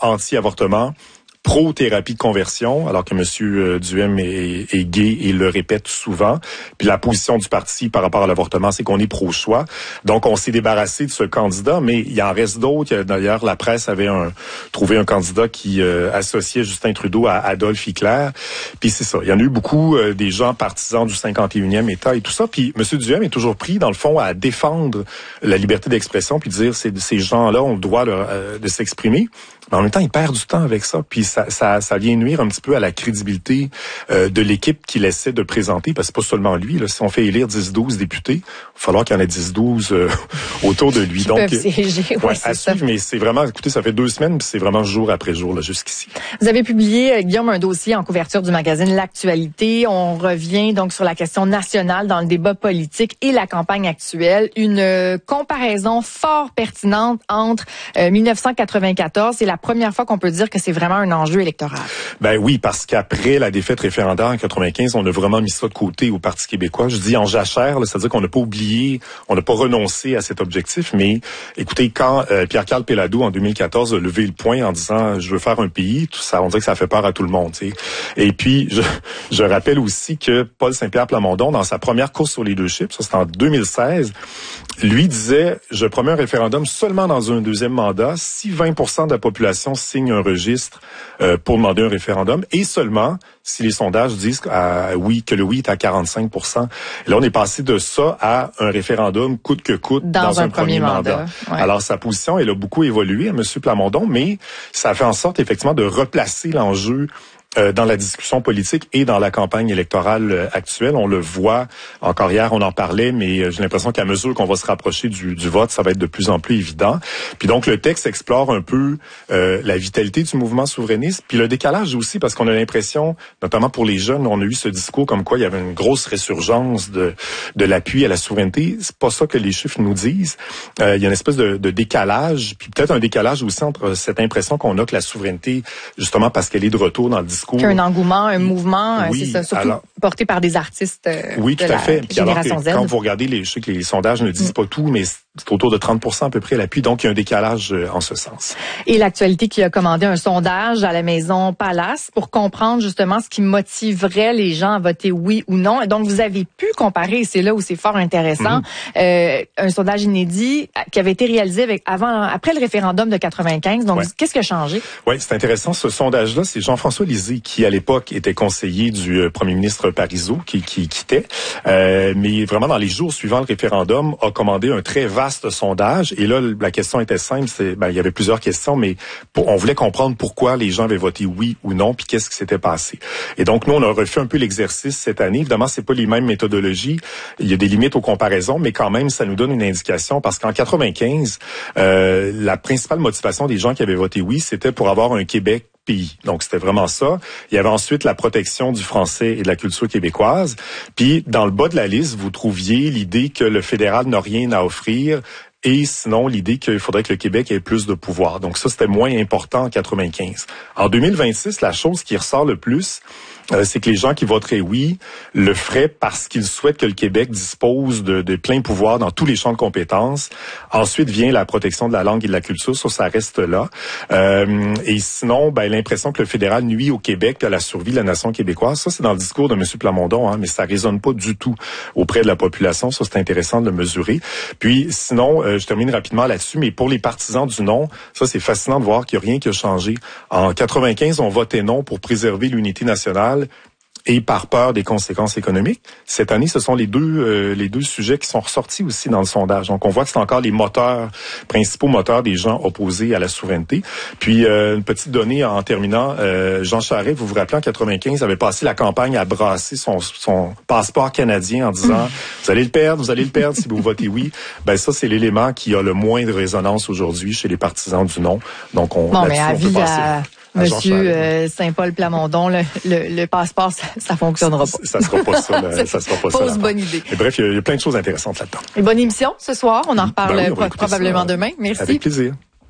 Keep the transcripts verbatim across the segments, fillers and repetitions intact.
anti-avortement, pro-thérapie de conversion, alors que M. Duhem est, est gay et le répète souvent. Puis la position du parti par rapport à l'avortement, c'est qu'on est pro-choix. Donc, on s'est débarrassé de ce candidat, mais il en reste d'autres. D'ailleurs, la presse avait un, trouvé un candidat qui euh, associait Justin Trudeau à Adolf Hitler. Puis c'est ça. Il y en a eu beaucoup euh, des gens partisans du cinquante et unième État et tout ça. Puis M. Duhem est toujours pris, dans le fond, à défendre la liberté d'expression puis dire c'est ces gens-là ont le droit de, euh, de s'exprimer. Mais en même temps, il perd du temps avec ça. Puis ça, ça, ça vient nuire un petit peu à la crédibilité euh, de l'équipe qu'il essaie de présenter, parce que c'est pas seulement lui. Là. Si on fait élire dix douze députés, il va falloir qu'il y en ait dix douze euh, autour de lui. Qui Donc, peuvent siéger, ouais, ouais, à suivre, mais c'est vraiment, écoutez, ça fait deux semaines, puis c'est vraiment jour après jour là, jusqu'ici. Vous avez publié, Guillaume, un dossier en couverture du magazine L'Actualité. On revient donc sur la question nationale dans le débat politique et la campagne actuelle. Une euh, comparaison fort pertinente entre euh, mille neuf cent quatre-vingt-quatorze et la première fois qu'on peut dire que c'est vraiment un enjeu électoral. Ben oui, parce qu'après la défaite référendaire en quatre-vingt-quinze, on a vraiment mis ça de côté au Parti québécois. Je dis en jachère, là, c'est-à-dire qu'on n'a pas oublié, on n'a pas renoncé à cet objectif, mais écoutez, quand euh, Pierre-Carl Péladeau, en deux mille quatorze, a levé le poing en disant « je veux faire un pays », tout ça, on dirait que ça fait peur à tout le monde. T'sais. Et puis, je, je rappelle aussi que Paul Saint-Pierre Plamondon, dans sa première course sur leadership, ça c'était en deux mille seize, lui disait « je promets un référendum seulement dans un deuxième mandat si vingt pour cent de la population signe un registre euh, pour demander un référendum et seulement si les sondages disent euh, oui que le oui est à quarante-cinq pour cent. Et là, on est passé de ça à un référendum coûte que coûte dans, dans un, un premier, premier mandat. mandat. Ouais. Alors, sa position, elle a beaucoup évolué à M. Plamondon, mais ça fait en sorte effectivement de replacer l'enjeu Euh, dans la discussion politique et dans la campagne électorale euh, actuelle. On le voit, encore hier, on en parlait, mais euh, j'ai l'impression qu'à mesure qu'on va se rapprocher du, du vote, ça va être de plus en plus évident. Puis donc, le texte explore un peu euh, la vitalité du mouvement souverainiste, puis le décalage aussi, parce qu'on a l'impression, notamment pour les jeunes, on a eu ce discours comme quoi il y avait une grosse résurgence de, de l'appui à la souveraineté. C'est pas ça que les chiffres nous disent. Euh, il y a une espèce de, de décalage, puis peut-être un décalage aussi entre cette impression qu'on a que la souveraineté, justement parce qu'elle est de retour dans le discours, qu'il y a un engouement, un mouvement, oui, c'est ça, surtout alors, porté par des artistes euh, oui, tout de à la fait. Puis génération alors que, Z. quand vous regardez, les, je sais que les sondages ne disent mm. pas tout, mais c'est autour de trente pour cent à peu près l'appui, donc il y a un décalage euh, en ce sens. Et l'Actualité qui a commandé un sondage à la Maison Palace pour comprendre justement ce qui motiverait les gens à voter oui ou non. Et donc, vous avez pu comparer, c'est là où c'est fort intéressant, mm. euh, un sondage inédit qui avait été réalisé avec, avant, après le référendum de quatre-vingt-quinze. Donc, ouais. Qu'est-ce qui a changé? Oui, c'est intéressant. Ce sondage-là, c'est Jean-François Lisée qui, à l'époque, était conseiller du euh, premier ministre Parizeau, qui, qui quittait. Euh, mais vraiment, dans les jours suivants le référendum, a commandé un très vaste sondage. Et là, la question était simple. C'est, ben, il y avait plusieurs questions, mais pour, on voulait comprendre pourquoi les gens avaient voté oui ou non, puis qu'est-ce qui s'était passé. Et donc, nous, on a refait un peu l'exercice cette année. Évidemment, c'est pas les mêmes méthodologies. Il y a des limites aux comparaisons, mais quand même, ça nous donne une indication parce qu'en quatre-vingt-quinze, euh, la principale motivation des gens qui avaient voté oui, c'était pour avoir un Québec pays. Donc, c'était vraiment ça. Il y avait ensuite la protection du français et de la culture québécoise. Puis, dans le bas de la liste, vous trouviez l'idée que le fédéral n'a rien à offrir et sinon l'idée qu'il faudrait que le Québec ait plus de pouvoir. Donc, ça, c'était moins important en quatre-vingt-quinze. En deux mille vingt-six, la chose qui ressort le plus, Euh, c'est que les gens qui voteraient oui le feraient parce qu'ils souhaitent que le Québec dispose de, de plein pouvoir dans tous les champs de compétences. Ensuite vient la protection de la langue et de la culture, ça, ça reste là. Euh, et sinon, ben, l'impression que le fédéral nuit au Québec et à la survie de la nation québécoise, ça, c'est dans le discours de M. Plamondon, hein, mais ça résonne pas du tout auprès de la population. Ça, c'est intéressant de le mesurer. Puis, sinon, euh, je termine rapidement là-dessus, mais pour les partisans du non, ça, c'est fascinant de voir qu'il n'y a rien qui a changé. En quatre-vingt-quinze, on votait non pour préserver l'unité nationale et par peur des conséquences économiques. Cette année, ce sont les deux euh, les deux sujets qui sont ressortis aussi dans le sondage. Donc, on voit que c'est encore les moteurs, principaux moteurs des gens opposés à la souveraineté. Puis, euh, une petite donnée en terminant, euh, Jean Charest, vous vous rappelez, en quatre-vingt-quinze, avait passé la campagne à brasser son, son passeport canadien en disant « Vous allez le perdre, vous allez le perdre si vous votez oui ». Ben ça, c'est l'élément qui a le moins de résonance aujourd'hui chez les partisans du non. Donc, on, bon, mais on peut passer... À... Monsieur euh, Saint-Paul Plamondon, le, le, le passeport, ça, ça fonctionnera pas. Ça, ça sera pas ça. Là, ça sera pas ça. Fausse bonne idée. Et bref, il y, a, il y a plein de choses intéressantes là-dedans. Et bonne émission ce soir. On en reparle ben oui, on probablement ça, demain. Merci. Avec plaisir.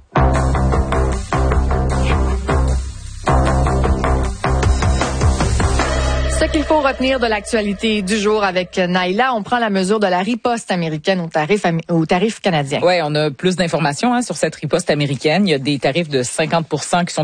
Ce qu'il faut retenir de l'actualité du jour avec Naïla, on prend la mesure de la riposte américaine aux tarifs, aux tarifs canadiens. Oui, on a plus d'informations hein, sur cette riposte américaine. Il y a des tarifs de cinquante pour cent qui sont